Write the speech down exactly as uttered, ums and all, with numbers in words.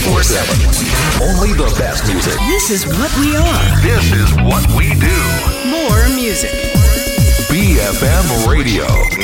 twenty-four seven. Only the best music. This is what we are. This is what we do. More music. B F M Radio